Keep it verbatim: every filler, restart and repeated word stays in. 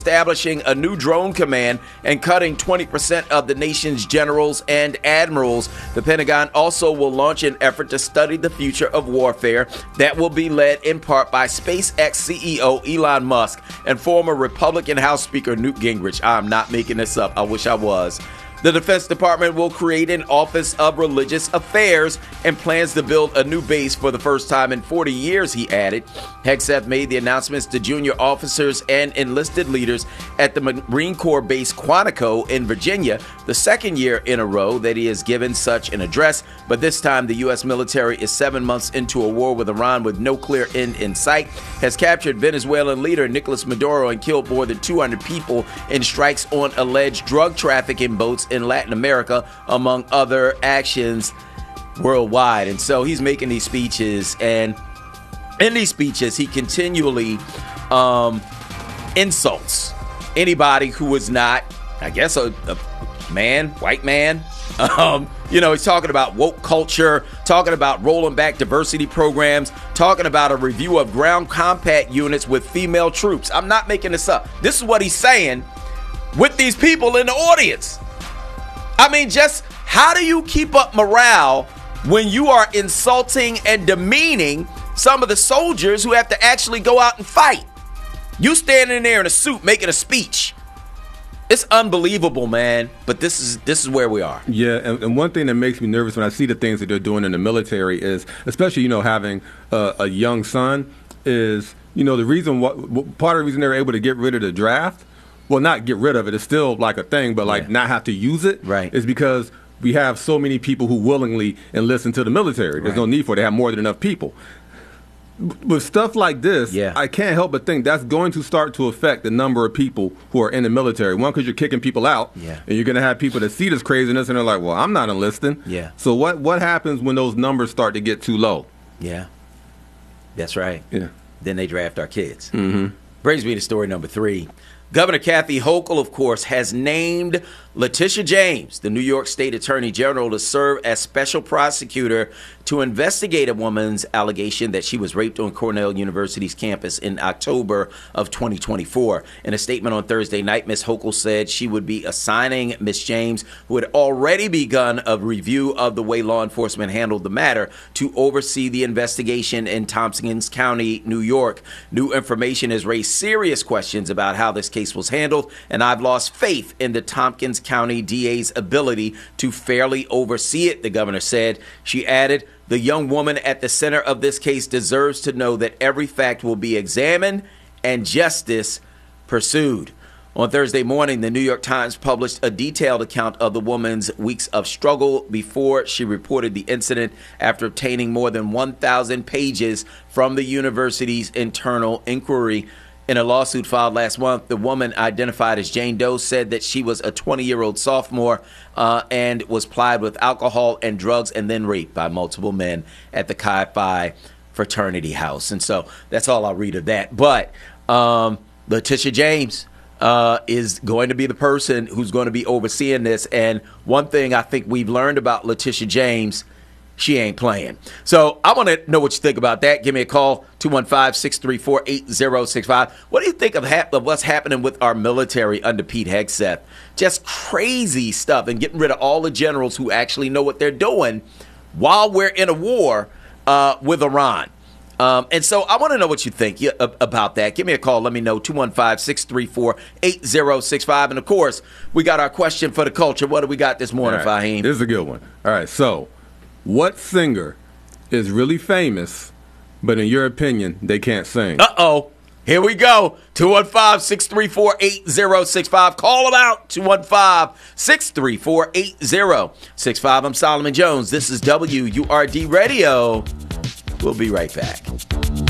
establishing a new drone command and cutting twenty percent of the nation's generals and admirals. The Pentagon also will launch an effort to study the future of warfare that will be led in part by SpaceX C E O Elon Musk and former Republican House Speaker Newt Gingrich. I'm not making this up. I wish I was. The Defense Department will create an Office of Religious Affairs and plans to build a new base for the first time in forty years, he added. Hegseth made the announcements to junior officers and enlisted leaders at the Marine Corps base Quantico in Virginia, the second year in a row that he has given such an address. But this time, the U S military is seven months into a war with Iran with no clear end in sight, has captured Venezuelan leader Nicolas Maduro and killed more than two hundred people in strikes on alleged drug trafficking boats in Latin America, among other actions worldwide. And so he's making these speeches, and in these speeches, he continually um, insults anybody who is not, I guess, a, a man, white man. Um, you know, he's talking about woke culture, talking about rolling back diversity programs, talking about a review of ground combat units with female troops. I'm not making this up. This is what he's saying with these people in the audience. I mean, just how do you keep up morale when you are insulting and demeaning some of the soldiers who have to actually go out and fight? You standing there in a suit making a speech. It's unbelievable, man. But this is this is where we are. Yeah, and, and one thing that makes me nervous when I see the things that they're doing in the military is, especially, you know, having uh, a young son, is, you know, the reason what part of the reason they're able to get rid of the draft. Well, not get rid of it. It's still like a thing, but like yeah. not have to use it. Right. Is because we have so many people who willingly enlist into the military. There's right. no need for it. They have more than enough people. With stuff like this, yeah. I can't help but think that's going to start to affect the number of people who are in the military. One, because you're kicking people out, yeah. and you're going to have people that see this craziness and they're like, well, I'm not enlisting. Yeah. So what, what happens when those numbers start to get too low? Yeah. That's right. Yeah. Then they draft our kids. Mm-hmm. Brings me to story number three. Governor Kathy Hochul, of course, has named Letitia James, the New York State Attorney General, to serve as special prosecutor to investigate a woman's allegation that she was raped on Cornell University's campus in October of twenty twenty-four. In a statement on Thursday night, Miz Hochul said she would be assigning Miz James, who had already begun a review of the way law enforcement handled the matter, to oversee the investigation in Tompkins County, New York. New information has raised serious questions about how this case was handled, and I've lost faith in the Tompkins County D A's ability to fairly oversee it, the governor said. She added, the young woman at the center of this case deserves to know that every fact will be examined and justice pursued. On Thursday morning, the New York Times published a detailed account of the woman's weeks of struggle before she reported the incident after obtaining more than one thousand pages from the university's internal inquiry. In a lawsuit filed last month, the woman, identified as Jane Doe, said that she was a twenty-year-old sophomore uh, and was plied with alcohol and drugs and then raped by multiple men at the Chi Phi fraternity house. And so that's all I'll read of that. But um, Letitia James uh, is going to be the person who's going to be overseeing this. And one thing I think we've learned about Letitia James, she ain't playing. So I want to know what you think about that. Give me a call, two one five, six three four, eight zero six five. What do you think of, hap- of what's happening with our military under Pete Hegseth? Just crazy stuff, and getting rid of all the generals who actually know what they're doing while we're in a war uh, with Iran. Um, and so I want to know what you think about that. Give me a call. Let me know, two one five, six three four, eight zero six five. And, of course, we got our question for the culture. What do we got this morning, right. Fahim? This is a good one. All right, so what singer is really famous, but in your opinion, they can't sing? Uh-oh. Here we go. two one five, six three four, eight zero six five. Call them out. two one five, six three four, eight zero six five. I'm Solomon Jones. This is W U R D Radio. We'll be right back.